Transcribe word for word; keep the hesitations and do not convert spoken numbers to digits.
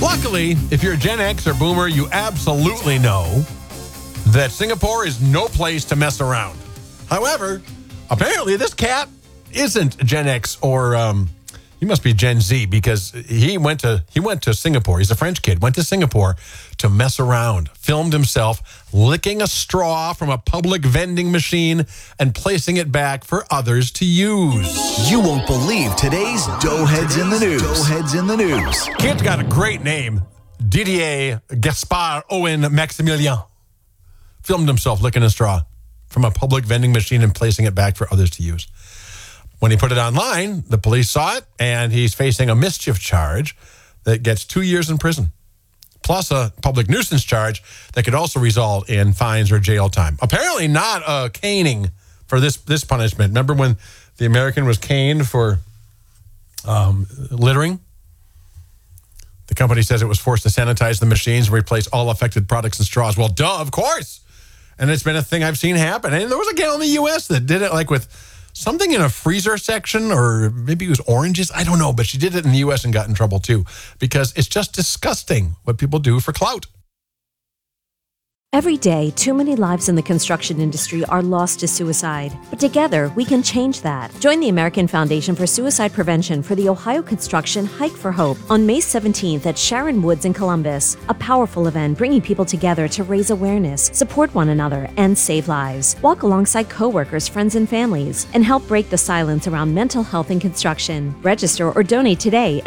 Luckily, if you're a Gen X or Boomer, you absolutely know that Singapore is no place to mess around. However, apparently this cat isn't Gen X or um, he must be Gen Z because he went to he went to Singapore. He's a French kid. Went to Singapore to mess around. Filmed himself licking a straw from a public vending machine and placing it back for others to use. You won't believe today's Doughheads in the News. Doughheads in the News. Kid's got a great name. Didier Gaspard Owen Maximilien. Filmed himself licking a straw from a public vending machine and placing it back for others to use. When he put it online, the police saw it, and he's facing a mischief charge that gets two years in prison, plus a public nuisance charge that could also result in fines or jail time. Apparently not a caning for this, this punishment. Remember when the American was caned for um, littering? The company says it was forced to sanitize the machines and replace all affected products and straws. Well, duh, of course. And it's been a thing I've seen happen. And there was a gal in the U S that did it like with something in a freezer section, or maybe it was oranges. I don't know, but she did it in the U S and got in trouble too because it's just disgusting what people do for clout. Every day, too many lives in the construction industry are lost to suicide. But together, we can change that. Join the American Foundation for Suicide Prevention for the Ohio Construction Hike for Hope on May seventeenth at Sharon Woods in Columbus. A powerful event bringing people together to raise awareness, support one another, and save lives. Walk alongside coworkers, friends, and families, and help break the silence around mental health in construction. Register or donate today